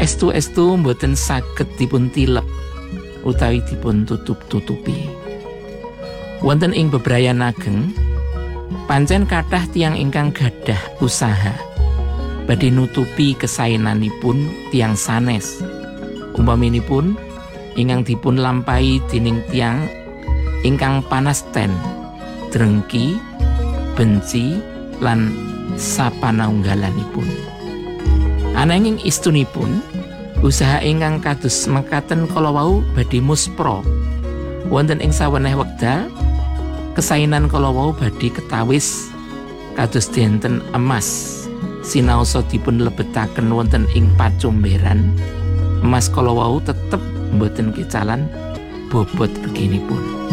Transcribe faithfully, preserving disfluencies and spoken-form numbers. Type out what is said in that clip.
estu-estu mboten saged dipun tilep utawi dipun tutup-tutupi. Wonten ing bebrayan ageng pancen kathah tiyang ingkang gadah usaha badhe nutupi kesaenanipun tiyang sanes. Umpaminipun ingkang dipun lampahi dening tiyang ingkang panasten, drengki, benci lan sapanunggalanipun. Ananging istunipun usaha ingkang kados mekaten kala wau badhe muspra. Wonten ing saweneh wekdal kesaenan kala wau badhe ketawis kados dinten emas sinaosa dipun lebetaken wonten ing pacumberan. Emas kala wau tetep mboten kecalan bobot reginipun.